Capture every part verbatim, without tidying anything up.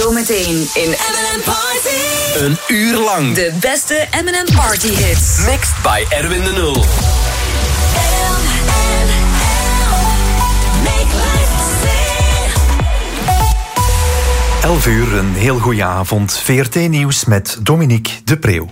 Zometeen in M en M Party. Een uur lang. De beste M en M Party hits. Mixed by Erwin de Nul. elf uur, een heel goede avond. V R T-nieuws met Dominique de Preeuw.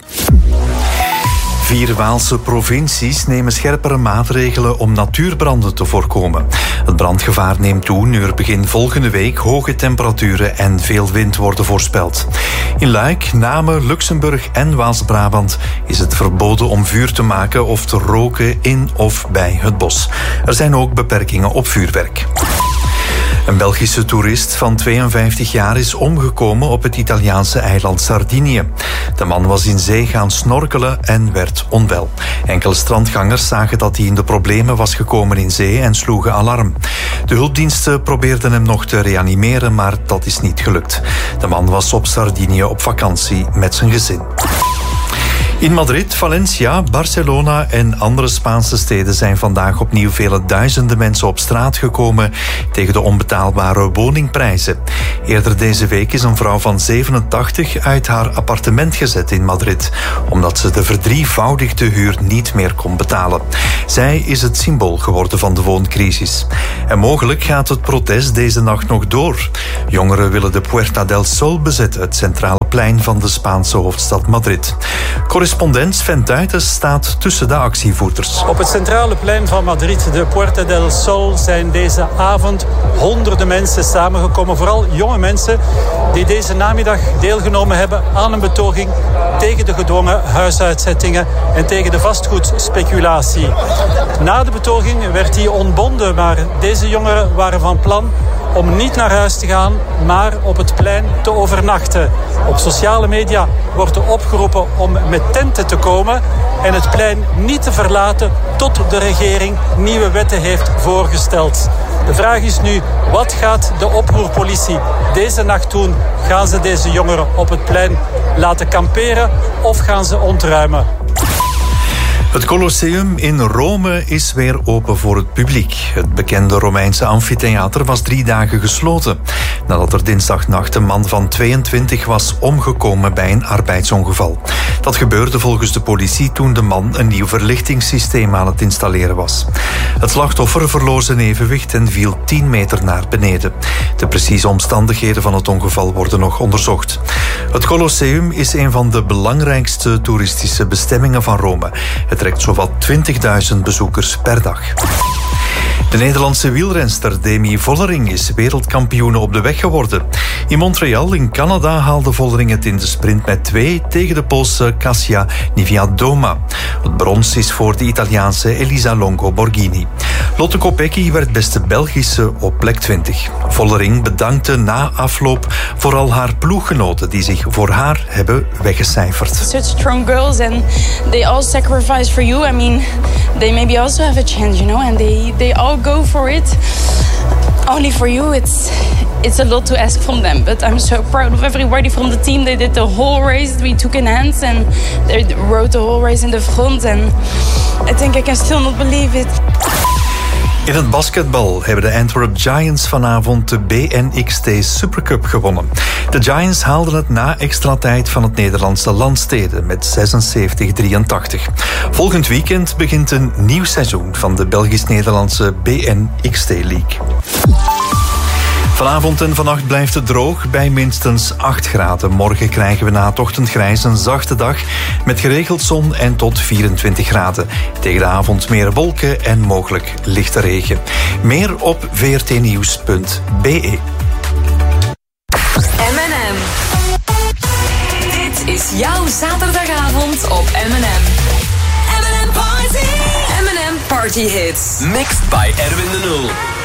Vier Waalse provincies nemen scherpere maatregelen om natuurbranden te voorkomen. Het brandgevaar neemt toe nu er begin volgende week hoge temperaturen en veel wind worden voorspeld. In Luik, Namen, Luxemburg en Waals-Brabant is het verboden om vuur te maken of te roken in of bij het bos. Er zijn ook beperkingen op vuurwerk. Een Belgische toerist van tweeënvijftig jaar is omgekomen op het Italiaanse eiland Sardinië. De man was in zee gaan snorkelen en werd onwel. Enkele strandgangers zagen dat hij in de problemen was gekomen in zee en sloegen alarm. De hulpdiensten probeerden hem nog te reanimeren, maar dat is niet gelukt. De man was op Sardinië op vakantie met zijn gezin. In Madrid, Valencia, Barcelona en andere Spaanse steden zijn vandaag opnieuw vele duizenden mensen op straat gekomen tegen de onbetaalbare woningprijzen. Eerder deze week is een vrouw van zevenentachtig uit haar appartement gezet in Madrid, omdat ze de verdrievoudigde huur niet meer kon betalen. Zij is het symbool geworden van de wooncrisis. En mogelijk gaat het protest deze nacht nog door. Jongeren willen de Puerta del Sol bezetten, het centrale plein van de Spaanse hoofdstad Madrid. Correspondent Sven Tuitens staat tussen de actievoerders. Op het centrale plein van Madrid, de Puerta del Sol, zijn deze avond honderden mensen samengekomen. Vooral jonge mensen die deze namiddag deelgenomen hebben aan een betoging tegen de gedwongen huisuitzettingen en tegen de vastgoedspeculatie. Na de betoging werd die ontbonden, maar deze jongeren waren van plan om niet naar huis te gaan, maar op het plein te overnachten. Op sociale media wordt er opgeroepen om met tenten te komen en het plein niet te verlaten tot de regering nieuwe wetten heeft voorgesteld. De vraag is nu, wat gaat de oproerpolitie deze nacht doen? Gaan ze deze jongeren op het plein laten kamperen of gaan ze ontruimen? Het Colosseum in Rome is weer open voor het publiek. Het bekende Romeinse amfitheater was drie dagen gesloten, nadat er dinsdagnacht een man van tweeëntwintig was omgekomen bij een arbeidsongeval. Dat gebeurde volgens de politie toen de man een nieuw verlichtingssysteem aan het installeren was. Het slachtoffer verloor zijn evenwicht en viel tien meter naar beneden. De precieze omstandigheden van het ongeval worden nog onderzocht. Het Colosseum is een van de belangrijkste toeristische bestemmingen van Rome. Het trekt zowat twintigduizend bezoekers per dag. De Nederlandse wielrenster Demi Vollering is wereldkampioene op de weg geworden. In Montreal in Canada haalde Vollering het in de sprint met twee tegen de Poolse Kasia Niewiadoma. Het brons is voor de Italiaanse Elisa Longo Borghini. Lotte Kopecky werd beste Belgische op plek twintig. Vollering bedankte na afloop vooral haar ploeggenoten die zich voor haar hebben weggecijferd. Such strong girls and they all sacrifice for you. I mean, they maybe also have a chance, you know, and they they all go for it. Only for you, it's it's a lot to ask from them. But I'm so proud of everybody from the team. They did the whole race. We took in hands and they rode the whole race in the front. And I think I can still not believe it. In het basketbal hebben de Antwerp Giants vanavond de B N X T Supercup gewonnen. De Giants haalden het na extra tijd van het Nederlandse Landstede met zesenzeventig drieëntachtig. Volgend weekend begint een nieuw seizoen van de Belgisch-Nederlandse B N X T League. Vanavond en vannacht blijft het droog bij minstens acht graden. Morgen krijgen we na het ochtendgrijs een zachte dag met geregeld zon en tot vierentwintig graden. Tegen de avond meer wolken en mogelijk lichte regen. Meer op v r t nieuws punt b e. M en M. Dit is jouw zaterdagavond op M en M. M en M Party. M en M Party Hits. Mixed by Erwin de Nul.